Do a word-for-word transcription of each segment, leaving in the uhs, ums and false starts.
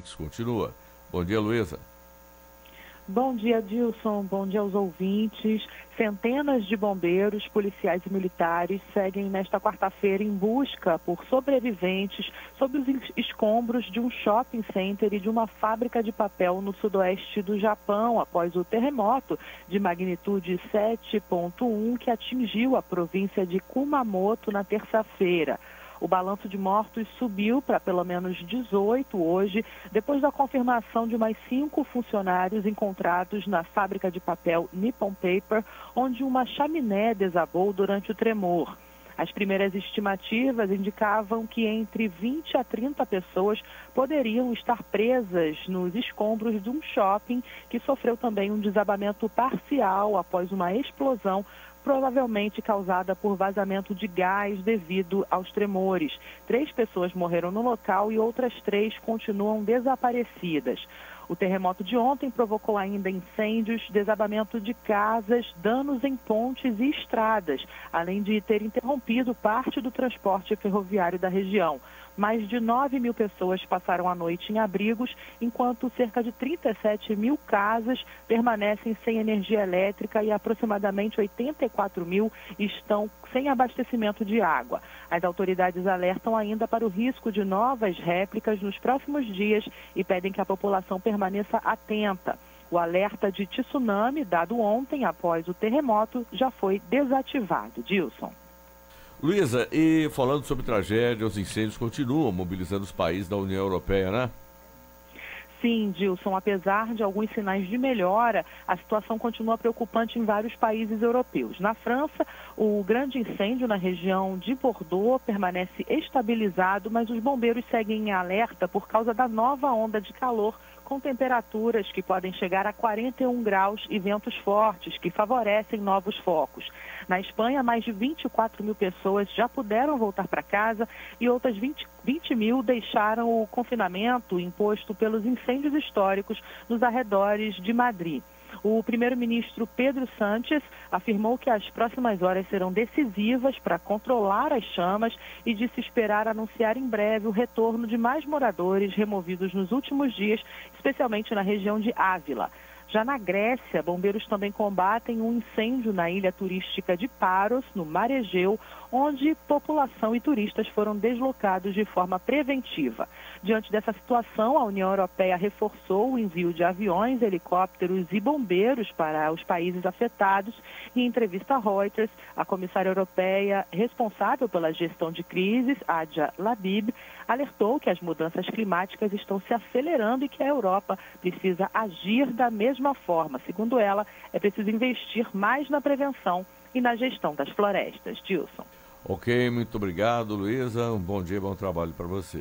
incêndios continua. Bom dia, Luísa. Bom dia, Dilson. Bom dia aos ouvintes. Centenas de bombeiros, policiais e militares seguem nesta quarta-feira em busca por sobreviventes sob os escombros de um shopping center e de uma fábrica de papel no sudoeste do Japão, após o terremoto de magnitude sete ponto um que atingiu a província de Kumamoto na terça-feira. O balanço de mortos subiu para pelo menos dezoito hoje, depois da confirmação de mais cinco funcionários encontrados na fábrica de papel Nippon Paper, onde uma chaminé desabou durante o tremor. As primeiras estimativas indicavam que entre vinte a trinta pessoas poderiam estar presas nos escombros de um shopping que sofreu também um desabamento parcial após uma explosão, provavelmente causada por vazamento de gás devido aos tremores. Três pessoas morreram no local e outras três continuam desaparecidas. O terremoto de ontem provocou ainda incêndios, desabamento de casas, danos em pontes e estradas, além de ter interrompido parte do transporte ferroviário da região. Mais de nove mil pessoas passaram a noite em abrigos, enquanto cerca de trinta e sete mil casas permanecem sem energia elétrica e aproximadamente oitenta e quatro mil estão sem abastecimento de água. As autoridades alertam ainda para o risco de novas réplicas nos próximos dias e pedem que a população permaneça atenta. O alerta de tsunami, dado ontem após o terremoto, já foi desativado. Dilson. Luísa, e falando sobre tragédia, os incêndios continuam mobilizando os países da União Europeia, né? Sim, Dilson, apesar de alguns sinais de melhora, a situação continua preocupante em vários países europeus. Na França, o grande incêndio na região de Bordeaux permanece estabilizado, mas os bombeiros seguem em alerta por causa da nova onda de calor, com temperaturas que podem chegar a quarenta e um graus e ventos fortes, que favorecem novos focos. Na Espanha, mais de vinte e quatro mil pessoas já puderam voltar para casa e outras vinte, vinte mil deixaram o confinamento imposto pelos incêndios históricos nos arredores de Madrid. O primeiro-ministro Pedro Sánchez afirmou que as próximas horas serão decisivas para controlar as chamas e disse esperar anunciar em breve o retorno de mais moradores removidos nos últimos dias, especialmente na região de Ávila. Já na Grécia, bombeiros também combatem um incêndio na ilha turística de Paros, no Mar Egeu, onde população e turistas foram deslocados de forma preventiva. Diante dessa situação, a União Europeia reforçou o envio de aviões, helicópteros e bombeiros para os países afetados. Em entrevista à Reuters, a comissária europeia responsável pela gestão de crises, Adja Labib, alertou que as mudanças climáticas estão se acelerando e que a Europa precisa agir da mesma forma. Segundo ela, é preciso investir mais na prevenção e na gestão das florestas. Dilson. Ok, muito obrigado, Luísa. Um bom dia, bom trabalho para você.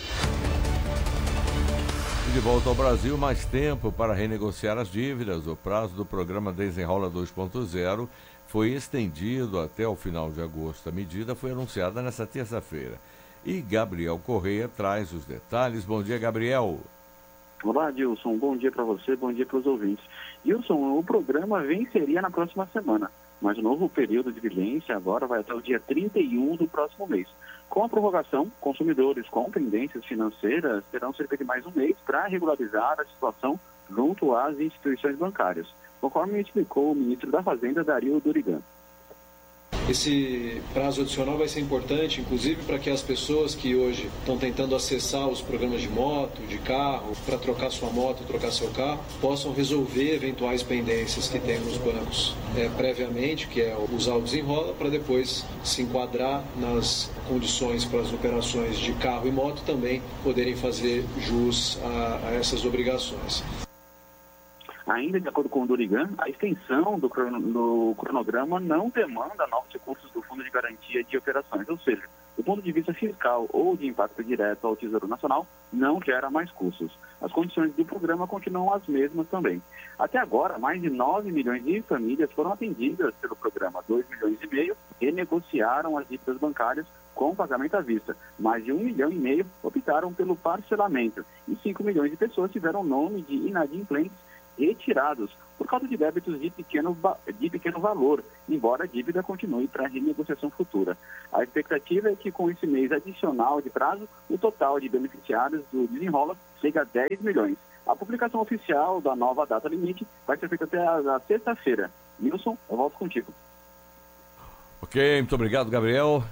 E de volta ao Brasil, mais tempo para renegociar as dívidas. O prazo do programa Desenrola dois ponto zero foi estendido até o final de agosto. A medida foi anunciada nesta terça-feira. E Gabriel Correia traz os detalhes. Bom dia, Gabriel. Olá, Dilson. Bom dia para você, bom dia para os ouvintes. Dilson, o programa venceria na próxima semana, mas o novo período de vigência agora vai até o dia trinta e um do próximo mês. Com a prorrogação, consumidores com pendências financeiras terão cerca de mais um mês para regularizar a situação junto às instituições bancárias, conforme explicou o ministro da Fazenda, Dario Durigan. Esse prazo adicional vai ser importante, inclusive, para que as pessoas que hoje estão tentando acessar os programas de moto, de carro, para trocar sua moto, trocar seu carro, possam resolver eventuais pendências que tem nos bancos é, previamente, que é usar o desenrola, para depois se enquadrar nas condições para as operações de carro e moto também poderem fazer jus a, a essas obrigações. Ainda de acordo com o Durigan, a extensão do, crono, do cronograma não demanda novos recursos do Fundo de Garantia de Operações, ou seja, do ponto de vista fiscal ou de impacto direto ao Tesouro Nacional, não gera mais custos. As condições do programa continuam as mesmas também. Até agora, mais de nove milhões de famílias foram atendidas pelo programa. dois milhões e meio renegociaram as dívidas bancárias com pagamento à vista. Mais de um milhão e meio optaram pelo parcelamento e cinco milhões de pessoas tiveram nome de inadimplentes retirados por causa de débitos de pequeno, de pequeno valor, embora a dívida continue para renegociação futura. A expectativa é que com esse mês adicional de prazo, o total de beneficiários do Desenrola chega a dez milhões. A publicação oficial da nova data limite vai ser feita até a, a sexta-feira. Nilson, eu volto contigo. Ok, muito obrigado, Gabriel.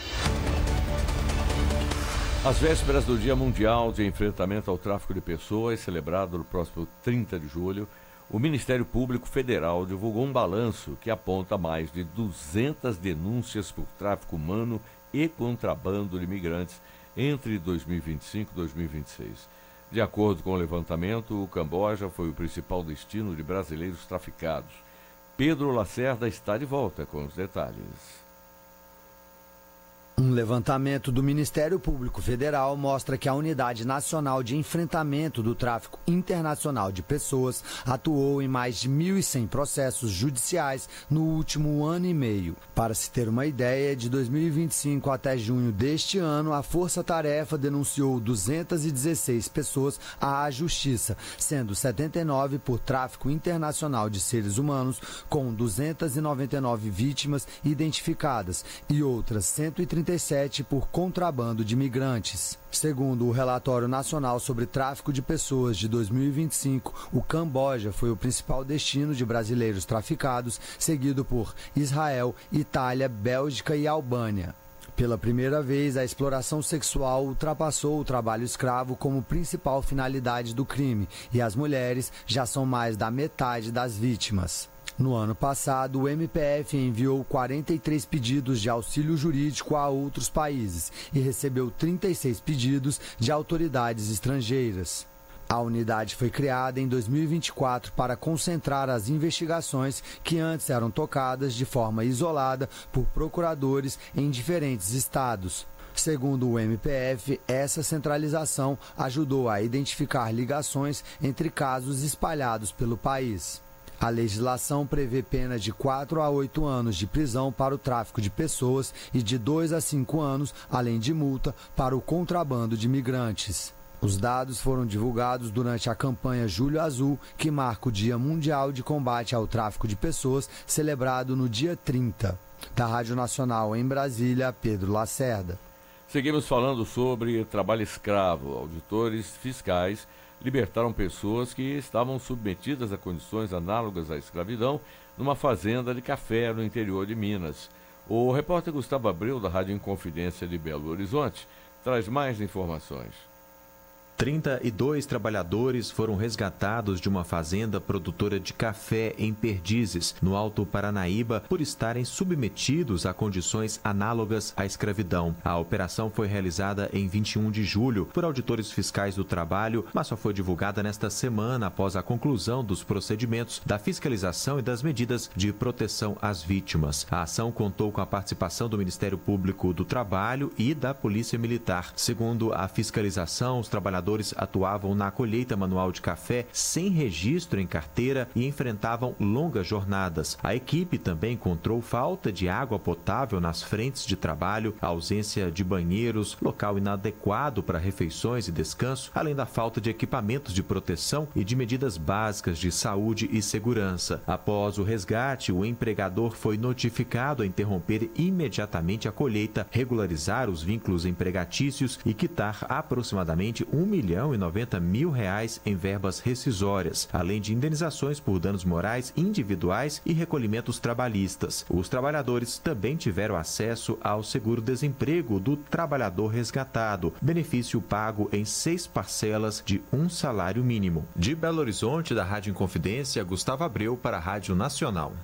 Às vésperas do Dia Mundial de Enfrentamento ao Tráfico de Pessoas, celebrado no próximo trinta de julho, o Ministério Público Federal divulgou um balanço que aponta mais de duzentas denúncias por tráfico humano e contrabando de imigrantes entre dois mil e vinte e cinco e dois mil e vinte e seis. De acordo com o levantamento, o Camboja foi o principal destino de brasileiros traficados. Pedro Lacerda está de volta com os detalhes. Um levantamento do Ministério Público Federal mostra que a Unidade Nacional de Enfrentamento do Tráfico Internacional de Pessoas atuou em mais de mil e cem processos judiciais no último ano e meio. Para se ter uma ideia, de dois mil e vinte e cinco até junho deste ano, a Força Tarefa denunciou duzentas e dezesseis pessoas à Justiça, sendo setenta e nove por tráfico internacional de seres humanos, com duzentas e noventa e nove vítimas identificadas e outras cento e trinta e sete por contrabando de imigrantes. Segundo o Relatório Nacional sobre Tráfico de Pessoas de dois mil e vinte e cinco, o Camboja foi o principal destino de brasileiros traficados, seguido por Israel, Itália, Bélgica e Albânia. Pela primeira vez, a exploração sexual ultrapassou o trabalho escravo como principal finalidade do crime, e as mulheres já são mais da metade das vítimas. No ano passado, o M P F enviou quarenta e três pedidos de auxílio jurídico a outros países e recebeu trinta e seis pedidos de autoridades estrangeiras. A unidade foi criada em dois mil e vinte e quatro para concentrar as investigações que antes eram tocadas de forma isolada por procuradores em diferentes estados. Segundo o M P F, essa centralização ajudou a identificar ligações entre casos espalhados pelo país. A legislação prevê pena de quatro a oito anos de prisão para o tráfico de pessoas e de dois a cinco anos, além de multa, para o contrabando de imigrantes. Os dados foram divulgados durante a campanha Julho Azul, que marca o Dia Mundial de Combate ao Tráfico de Pessoas, celebrado no dia trinta. Da Rádio Nacional em Brasília, Pedro Lacerda. Seguimos falando sobre trabalho escravo. Auditores fiscais libertaram pessoas que estavam submetidas a condições análogas à escravidão numa fazenda de café no interior de Minas. O repórter Gustavo Abreu, da Rádio Inconfidência de Belo Horizonte, traz mais informações. trinta e dois trabalhadores foram resgatados de uma fazenda produtora de café em Perdizes, no Alto Paranaíba, por estarem submetidos a condições análogas à escravidão. A operação foi realizada em vinte e um de julho por auditores fiscais do trabalho, mas só foi divulgada nesta semana após a conclusão dos procedimentos da fiscalização e das medidas de proteção às vítimas. A ação contou com a participação do Ministério Público do Trabalho e da Polícia Militar. Segundo a fiscalização, os trabalhadores atuavam na colheita manual de café sem registro em carteira e enfrentavam longas jornadas. A equipe também encontrou falta de água potável nas frentes de trabalho, ausência de banheiros, local inadequado para refeições e descanso, além da falta de equipamentos de proteção e de medidas básicas de saúde e segurança. Após o resgate, o empregador foi notificado a interromper imediatamente a colheita, regularizar os vínculos empregatícios e quitar aproximadamente um milhão e noventa mil reais em verbas rescisórias, além de indenizações por danos morais individuais e recolhimentos trabalhistas. Os trabalhadores também tiveram acesso ao seguro-desemprego do trabalhador resgatado, benefício pago em seis parcelas de um salário mínimo. De Belo Horizonte, da Rádio Inconfidência, Gustavo Abreu para a Rádio Nacional.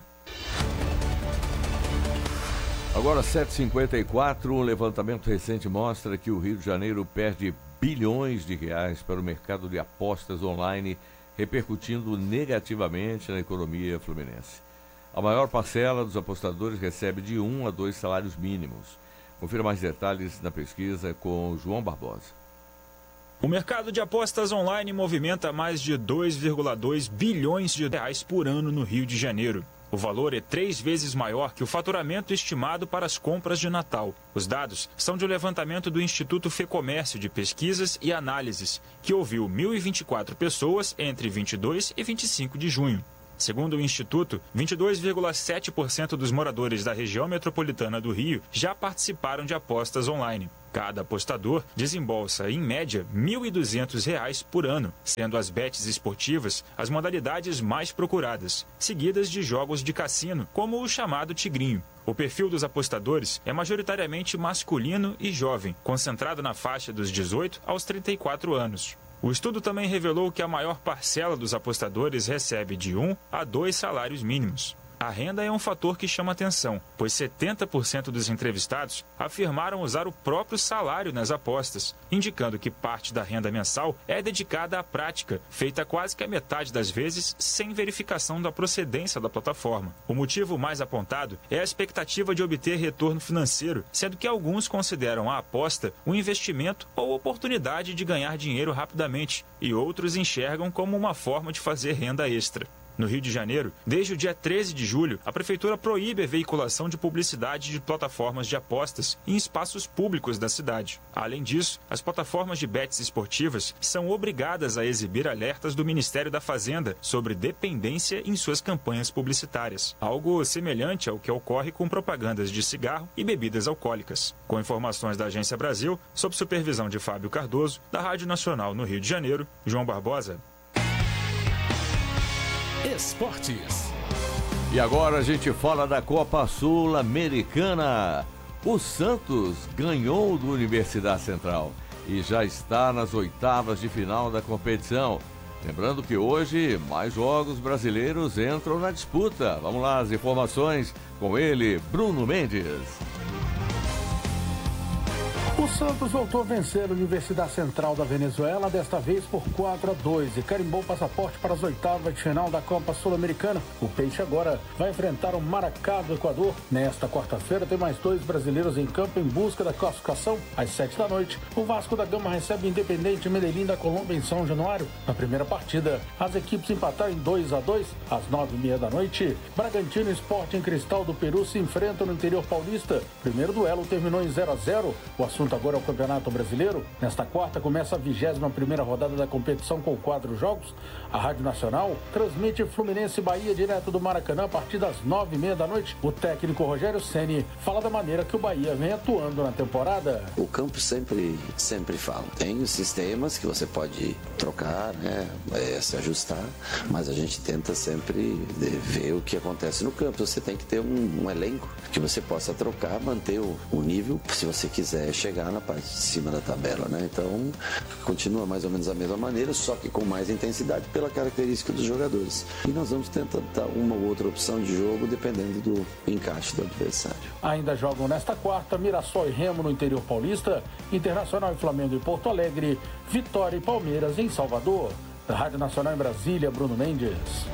Agora, sete e cinquenta e quatro, um levantamento recente mostra que o Rio de Janeiro perde bilhões de reais para o mercado de apostas online, repercutindo negativamente na economia fluminense. A maior parcela dos apostadores recebe de um a dois salários mínimos. Confira mais detalhes na pesquisa com João Barbosa. O mercado de apostas online movimenta mais de dois vírgula dois bilhões de reais por ano no Rio de Janeiro. O valor é três vezes maior que o faturamento estimado para as compras de Natal. Os dados são de um levantamento do Instituto Fecomércio de Pesquisas e Análises, que ouviu mil e vinte e quatro pessoas entre vinte e dois e vinte e cinco de junho. Segundo o Instituto, vinte e dois vírgula sete por cento dos moradores da região metropolitana do Rio já participaram de apostas online. Cada apostador desembolsa, em média, mil e duzentos reais por ano, sendo as bets esportivas as modalidades mais procuradas, seguidas de jogos de cassino, como o chamado Tigrinho. O perfil dos apostadores é majoritariamente masculino e jovem, concentrado na faixa dos dezoito aos trinta e quatro anos. O estudo também revelou que a maior parcela dos apostadores recebe de um a dois salários mínimos. A renda é um fator que chama atenção, pois setenta por cento dos entrevistados afirmaram usar o próprio salário nas apostas, indicando que parte da renda mensal é dedicada à prática, feita quase que a metade das vezes sem verificação da procedência da plataforma. O motivo mais apontado é a expectativa de obter retorno financeiro, sendo que alguns consideram a aposta um investimento ou oportunidade de ganhar dinheiro rapidamente, e outros enxergam como uma forma de fazer renda extra. No Rio de Janeiro, desde o dia treze de julho, a Prefeitura proíbe a veiculação de publicidade de plataformas de apostas em espaços públicos da cidade. Além disso, as plataformas de bets esportivas são obrigadas a exibir alertas do Ministério da Fazenda sobre dependência em suas campanhas publicitárias, algo semelhante ao que ocorre com propagandas de cigarro e bebidas alcoólicas. Com informações da Agência Brasil, sob supervisão de Fábio Cardoso, da Rádio Nacional no Rio de Janeiro, João Barbosa. Esportes. E agora a gente fala da Copa Sul-Americana. O Santos ganhou do Universidade Central e já está nas oitavas de final da competição. Lembrando que hoje mais jogos brasileiros entram na disputa. Vamos lá, as informações com ele, Bruno Mendes. O Santos voltou a vencer a Universidade Central da Venezuela, desta vez por quatro a dois, e carimbou o passaporte para as oitavas de final da Copa Sul-Americana. O Peixe agora vai enfrentar o Maracá do Equador. Nesta quarta-feira tem mais dois brasileiros em campo em busca da classificação. Às sete da noite, o Vasco da Gama recebe o Independente Medellín da Colômbia em São Januário. Na primeira partida, as equipes empataram em dois a dois. Às nove e meia da noite, Bragantino e Sporting Cristal do Peru se enfrentam no interior paulista. O primeiro duelo terminou em zero a zero. O assunto agora é o Campeonato Brasileiro. Nesta quarta começa a vigésima primeira rodada da competição com quatro jogos. A Rádio Nacional transmite Fluminense e Bahia direto do Maracanã a partir das nove e meia da noite. O técnico Rogério Ceni fala da maneira que o Bahia vem atuando na temporada. O campo sempre, sempre fala. Tem os sistemas que você pode trocar, né, é, se ajustar, mas a gente tenta sempre ver o que acontece no campo. Você tem que ter um, um elenco que você possa trocar, manter o, o nível, se você quiser chegar na parte de cima da tabela, né? Então, continua mais ou menos da mesma maneira, só que com mais intensidade pela característica dos jogadores. E nós vamos tentar dar uma ou outra opção de jogo dependendo do encaixe do adversário. Ainda jogam nesta quarta Mirassol e Remo no interior paulista, Internacional e Flamengo em Porto Alegre, Vitória e Palmeiras em Salvador. Da Rádio Nacional em Brasília, Bruno Mendes.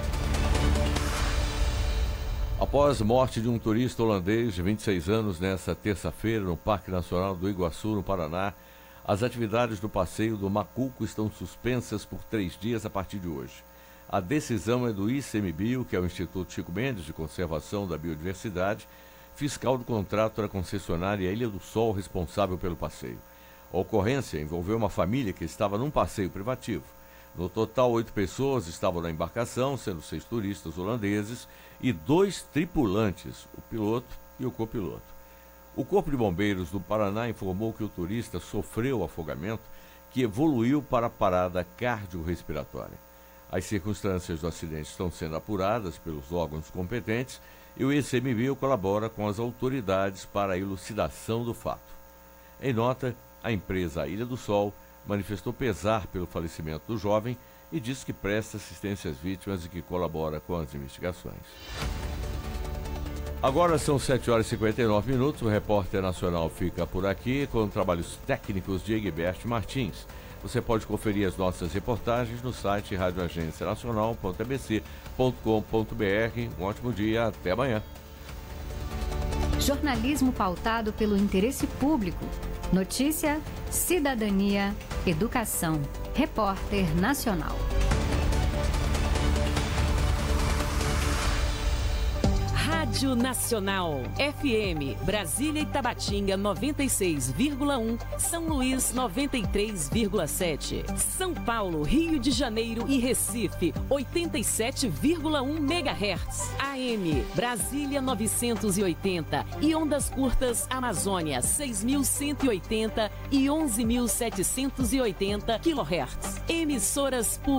Após morte de um turista holandês de vinte e seis anos nesta terça-feira no Parque Nacional do Iguaçu, no Paraná, as atividades do passeio do Macuco estão suspensas por três dias a partir de hoje. A decisão é do ICMBio, que é o Instituto Chico Mendes de Conservação da Biodiversidade, fiscal do contrato da concessionária Ilha do Sol, responsável pelo passeio. A ocorrência envolveu uma família que estava num passeio privativo. No total, oito pessoas estavam na embarcação, sendo seis turistas holandeses e dois tripulantes, o piloto e o copiloto. O Corpo de Bombeiros do Paraná informou que o turista sofreu afogamento que evoluiu para a parada cardiorrespiratória. As circunstâncias do acidente estão sendo apuradas pelos órgãos competentes e o ICMBio colabora com as autoridades para a elucidação do fato. Em nota, a empresa Ilha do Sol manifestou pesar pelo falecimento do jovem e disse que presta assistência às vítimas e que colabora com as investigações. Agora são sete horas e cinquenta e nove minutos, o Repórter Nacional fica por aqui com trabalhos técnicos de Egberto Martins. Você pode conferir as nossas reportagens no site rádio agência nacional ponto a b c ponto com ponto b r. Um ótimo dia, até amanhã. Jornalismo pautado pelo interesse público. Notícia, cidadania, educação. Repórter Nacional. Rádio Nacional. F M, Brasília e Tabatinga noventa e seis vírgula um, São Luís noventa e três vírgula sete, São Paulo, Rio de Janeiro e Recife oitenta e sete vírgula um megahertz. A M, Brasília novecentos e oitenta e ondas curtas Amazônia seis mil cento e oitenta e onze mil setecentos e oitenta quilohertz. Emissoras públicas